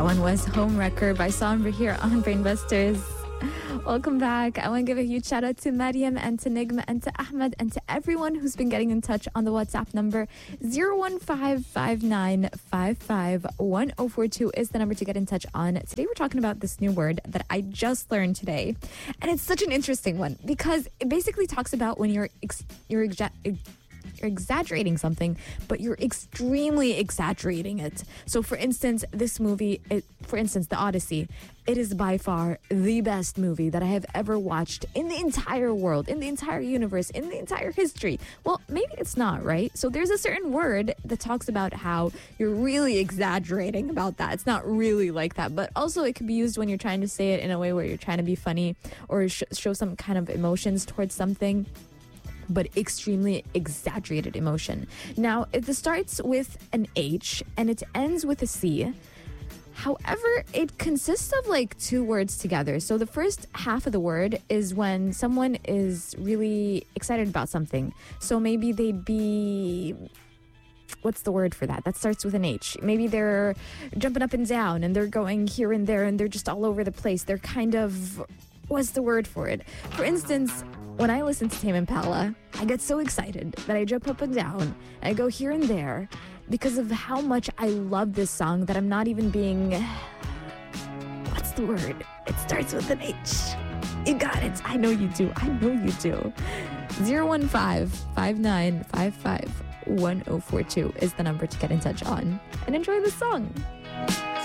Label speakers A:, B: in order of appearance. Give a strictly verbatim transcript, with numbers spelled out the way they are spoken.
A: one was Homewrecker by Somber here on Brainbusters. Welcome back. I want to give a huge shout out to Mariam and to Nigma and to Ahmed and to everyone who's been getting in touch on the WhatsApp number. zero one five five nine five five one zero four two is the number to get in touch on. Today we're talking about this new word that I just learned today. And it's such an interesting one because it basically talks about when you're ex- you're exa- you're exaggerating something, but you're extremely exaggerating it. So for instance, this movie, it, for instance, The Odyssey, it is by far the best movie that I have ever watched in the entire world, in the entire universe, in the entire history. Well, maybe it's not, right? So there's a certain word that talks about how you're really exaggerating about that. It's not really like that, but also it can be used when you're trying to say it in a way where you're trying to be funny or sh- show some kind of emotions towards something, but extremely exaggerated emotion. Now, it starts with an H and it ends with a C. However, it consists of like two words together. So the first half of the word is when someone is really excited about something. So maybe they'd be... What's the word for that? That starts with an H. Maybe they're jumping up and down and they're going here and there and they're just all over the place. They're kind of... What's the word for it? For instance, when I listen to Tame Impala, I get so excited that I jump up and down, and I go here and there because of how much I love this song that I'm not even being... What's the word? It starts with an H. You got it. I know you do. I know you do. zero one five five nine five five one zero four two is the number to get in touch on. And enjoy the song.